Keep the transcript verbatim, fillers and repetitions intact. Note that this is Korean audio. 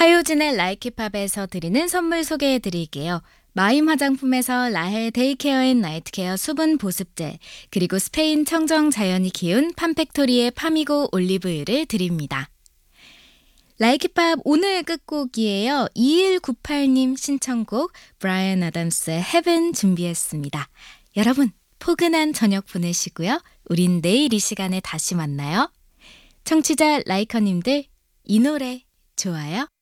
하효진의 라이키팝에서 드리는 선물 소개해 드릴게요. 마임 화장품에서 라헬 데이케어 앤 나이트케어 수분 보습제, 그리고 스페인 청정 자연이 키운 팜팩토리의 파미고 올리브유를 드립니다. 라이키팝 오늘 끝곡이에요. 이일구팔 님 신청곡 브라이언 아담스의 헤븐 준비했습니다. 여러분 포근한 저녁 보내시고요. 우린 내일 이 시간에 다시 만나요. 청취자 라이커님들 이 노래 좋아요?